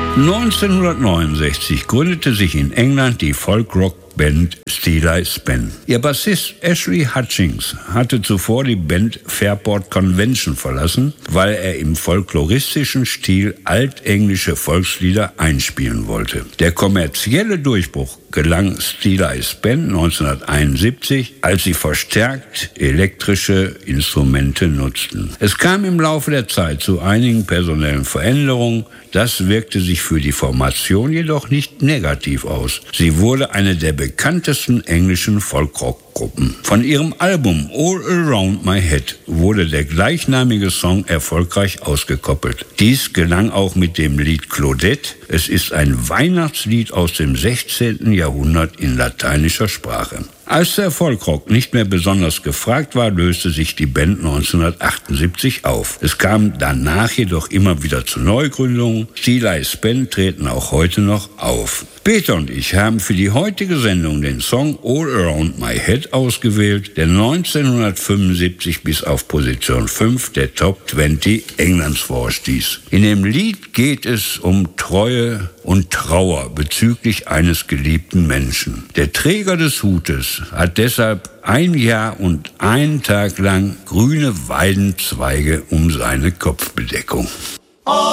1969 gründete sich in England die Folk-Rock-Band Steeleye Span. Ihr Bassist Ashley Hutchings hatte zuvor die Band Fairport Convention verlassen, weil er im folkloristischen Stil altenglische Volkslieder einspielen wollte. Der kommerzielle Durchbruch gelang Steeleye Span 1971, als sie verstärkt elektrische Instrumente nutzten. Es kam im Laufe der Zeit zu einigen personellen Veränderungen. Das wirkte sich für die Formation jedoch nicht negativ aus. Sie wurde eine der bekanntesten englischen Folkrock-Gruppen. Von ihrem Album All Around My Head wurde der gleichnamige Song erfolgreich ausgekoppelt. Dies gelang auch mit dem Lied Claudette. Es ist ein Weihnachtslied aus dem 16. Jahrhundert in lateinischer Sprache. Als der Folkrock nicht mehr besonders gefragt war, löste sich die Band 1978 auf. Es kam danach jedoch immer wieder zu Neugründungen. Steeleye Span treten auch heute noch auf. Peter und ich haben für die heutige Sendung den Song All Around My Head ausgewählt, der 1975 bis auf Position 5 der Top 20 Englands vorstieß. In dem Lied geht es um Treue und Trauer bezüglich eines geliebten Menschen. Der Träger des Hutes hat deshalb 1 Jahr und 1 Tag lang grüne Weidenzweige um seine Kopfbedeckung.